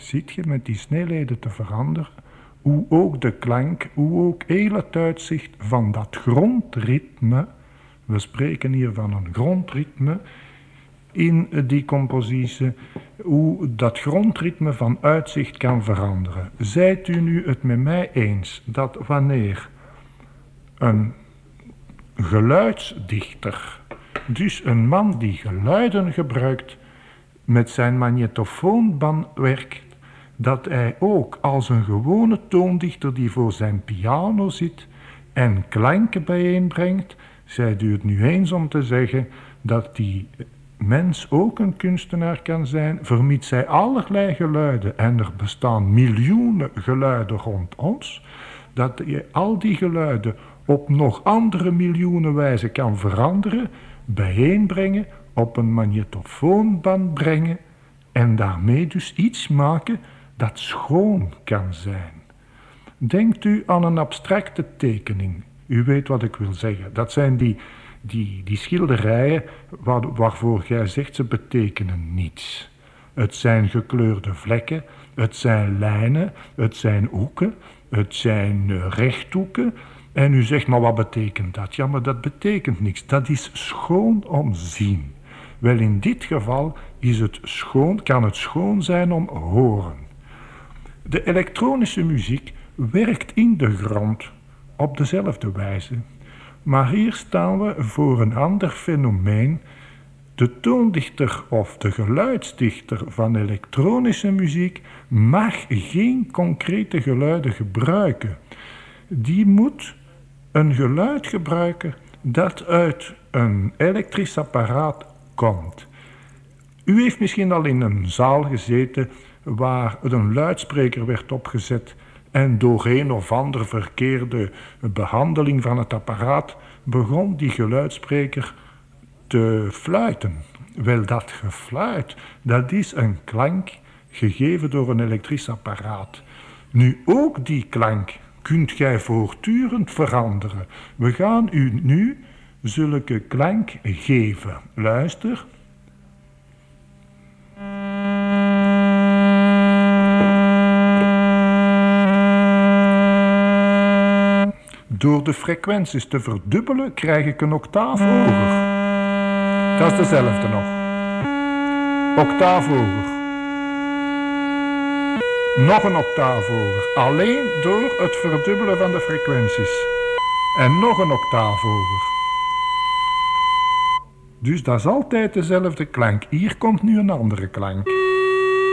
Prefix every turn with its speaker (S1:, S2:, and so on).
S1: Ziet je met die snelheden te veranderen, hoe ook de klank, hoe ook heel het uitzicht van dat grondritme, we spreken hier van een grondritme in die compositie, hoe dat grondritme van uitzicht kan veranderen. Zijt u nu het met mij eens dat wanneer een geluidsdichter, dus een man die geluiden gebruikt, met zijn magnetofoonband werkt, dat hij ook als een gewone toondichter die voor zijn piano zit en klanken bijeenbrengt, zijt u het nu eens om te zeggen dat die mens ook een kunstenaar kan zijn, vermits hij allerlei geluiden, en er bestaan miljoenen geluiden rond ons, dat je al die geluiden op nog andere miljoenen wijzen kan veranderen, bijeenbrengen, op een magnetofoonband brengen en daarmee dus iets maken dat schoon kan zijn. Denkt u aan een abstracte tekening. U weet wat ik wil zeggen. Dat zijn die schilderijen waarvoor jij zegt ze betekenen niets. Het zijn gekleurde vlekken, het zijn lijnen, het zijn hoeken, het zijn rechthoeken. En u zegt, maar wat betekent dat? Ja, maar dat betekent niks. Dat is schoon om zien. Wel, in dit geval is het schoon, kan het schoon zijn om horen. De elektronische muziek werkt in de grond op dezelfde wijze. Maar hier staan we voor een ander fenomeen. De toondichter of de geluidsdichter van elektronische muziek mag geen concrete geluiden gebruiken. Die moet een geluid gebruiken dat uit een elektrisch apparaat komt. U heeft misschien al in een zaal gezeten waar een luidspreker werd opgezet en door een of andere verkeerde behandeling van het apparaat begon die geluidspreker te fluiten. Wel, dat gefluit, dat is een klank gegeven door een elektrisch apparaat. Nu, ook die klank kunt gij voortdurend veranderen. We gaan u nu zulke klank geven. Luister. Door de frequenties te verdubbelen krijg ik een octaaf hoger. Dat is dezelfde nog. Octaaf hoger. Nog een octaaf hoger. Alleen door het verdubbelen van de frequenties. En nog een octaaf hoger. Dus dat is altijd dezelfde klank. Hier komt nu een andere klank.